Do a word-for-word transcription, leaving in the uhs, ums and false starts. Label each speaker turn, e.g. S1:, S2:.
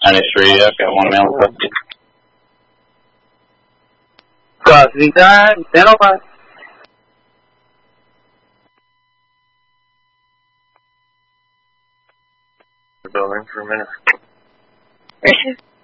S1: ninety-three, I've got one male left.
S2: Crossing time, ten oh five.
S3: Building for a minute.